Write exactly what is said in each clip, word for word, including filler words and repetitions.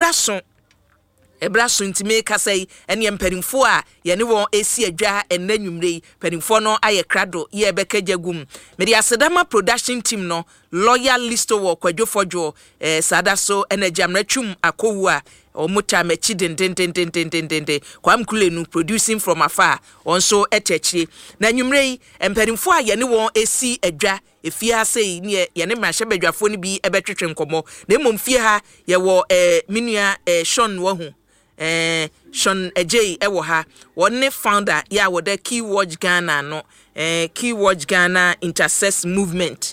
ebraso ebraso ntime kasai ene empanimfo a ye ne won esi adwa enanwumre panimfo no aye krado ye bekagagum mede asedama production team no loyal listo wo kwadwofojo eh sada so energy amratwum akowu a omuta mechi den den den den den den den kwam kulenu producing from afar onso etechire na nwumre empanimfo a ye ne won esi adwa efie ha sei ne ye ne mahye badwafo ne bi ebetwetwe nkomo na emom fie ha ye wo eh minua eh Sean wo hu eh Sean Ejay ewo ha one founder ya wo the Keywatch Ghana no eh Keywatch Ghana Intersex Movement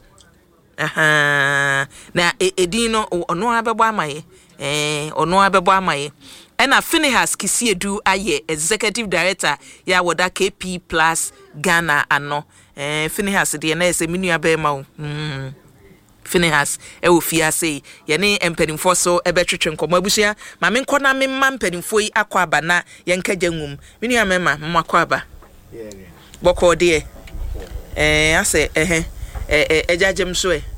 aha na edin no ono abebo amaye eh ono abebo amaye ena Finehas Kisiedu aye executive director ya wo the K P Plus Ghana ano eh Finehas de na ese minu abema wo mm Finehas e wo fia sei ye ne empanimfo so ebetwetwe nkomo abusia ma me nkona me ma empanimfo yi akwa aba na ye nkaja ngum minu amema mma akwa aba ye boko de eh ase eh eh ejajem so e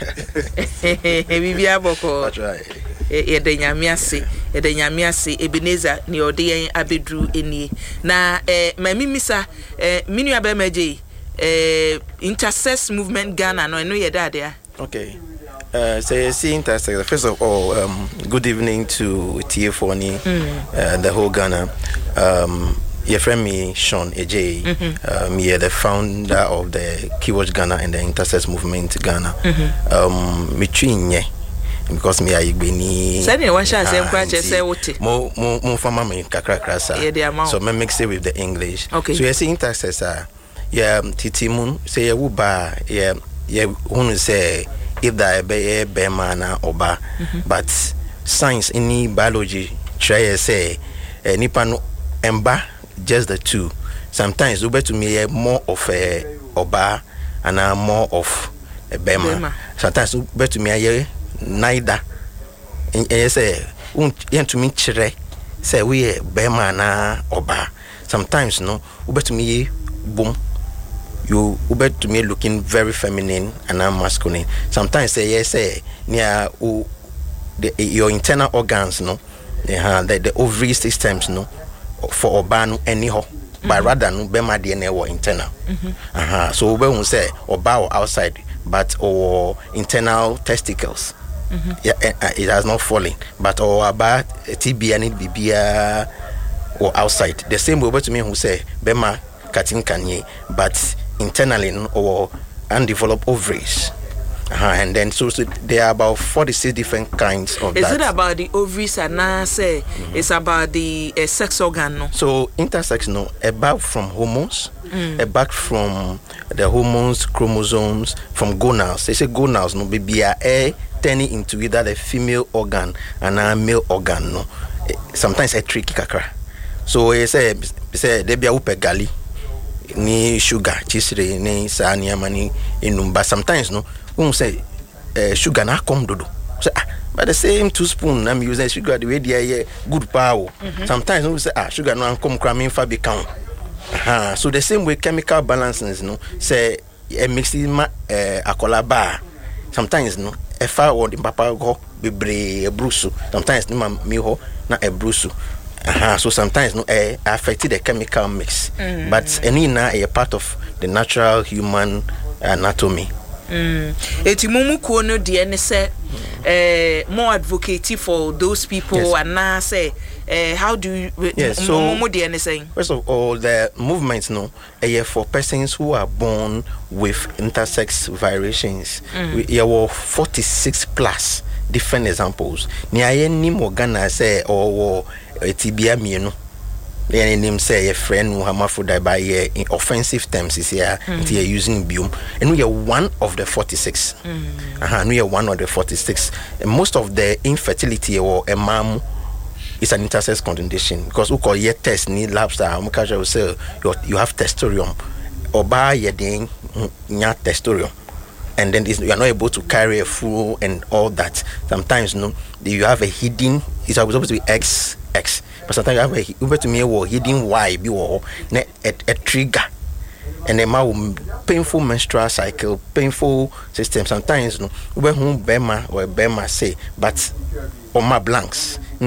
eh bibia boko ye de nyame ase ye de nyame ase Ebenezer ni ode yen abedru eni na eh ma mimisa eh minu abema je eh Intersex Movement Ghana no no ye dade. Okay. Uh, so, see, Intersex. First of all, um, good evening to T F O N I, mm. uh, the whole Ghana. Um, your friend me, Sean Ejay, mm-hmm. um, yeah, the founder of the Keywatch Ghana and the Intersex Movement Ghana. Mm-hmm. Um, me because me I been. Send you one chance. I'm quite just say what. Mo mo mo farmer me kakra krasa. Yeah, the amount. So me mix it with the English. Okay. So you see, Intersex. Uh, yeah, Titi Moon say yeah, uba yeah. Yeah, who say if that be be man or ba, but science in biology try say uh, nipa no emba just the two. Sometimes you to me more of a oba and uh, more of a bema. Sometimes you to me neither. And you say un to me chere say we bema na oba. Sometimes no you to me boom. You ube to me looking very feminine and I'm masculine. Sometimes say yes, say near the your internal organs, no, uh, the the ovary systems, no, for obanu anyhow, mm-hmm. but rather no be my D N A or internal. Mm-hmm. Uh-huh. So we won't say oba or outside, but or internal testicles. Mm-hmm. Yeah, uh, it has not fallen, but or about T B and B B or outside. The same way to me who say bema cutting kanye, but internally or undeveloped ovaries. Uh-huh. And then so, so there are about forty-six different kinds of Is that. Is it about the ovaries and now say mm-hmm. it's about the uh, sex organ? No? So intersex no about from hormones, mm. about from the hormones, chromosomes, from gonals. They say gonals no baby are air turning into either the female organ and a male organ no. Sometimes a tricky kakra. So they say say they be a upe gali. Ni sugar chisre ni sani amani inumba sometimes no we say uh, sugar na come dodo say ah but the same two spoon I'm using sugar the way they good power mm-hmm. Sometimes we say ah sugar no come cramming fa be count uh-huh. So the same way chemical balances no say a mixing ma uh, akola bar sometimes no e fa or the papa go bebre e brusu sometimes no me ho na e brusu. Uh-huh. So sometimes no uh, affected the chemical mix, mm. but any na a part of the natural human anatomy. Eti mumu kuono di ene se eh more advocate for those people yes. And now say eh how do you yes, so mumu di ene say first of all the movements no eh for persons who are born with intersex variations. Mm. We there were forty-six plus different examples. Ni aye ni mo Ghana say or tibia mienu the name say a friend who hermaphrodite by in offensive terms is here mm. They are using biome and we are one of the forty-six. Mm. Uh-huh, we are one of the forty-six. And most of the infertility or a mom is an intersex condition because we call your test need labs that will say you have testosterone or by your ding nya testosterone. And then you are not able to carry a full and all that. Sometimes no, you have a hidden. It's supposed to be X X, but sometimes you have a over to me or hidden Y be or a, a trigger, and then my painful menstrual cycle, painful system. Sometimes no, we whom Bema or Bema say, but on my blanks.